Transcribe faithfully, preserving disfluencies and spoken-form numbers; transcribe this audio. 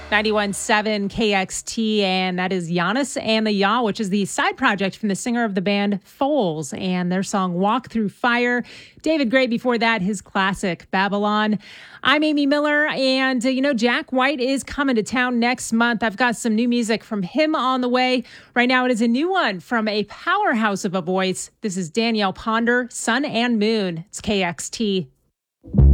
ninety-one point seven K X T, and that is Giannis and the Yaw, which is the side project from the singer of the band Foals and their song Walk Through Fire. David Gray before that, his classic Babylon. I'm Amy Miller, and uh, you know, Jack White is coming to town next month. I've got some new music from him on the way. Right now it is a new one from a powerhouse of a voice. This is Danielle Ponder, Sun and Moon. It's K X T.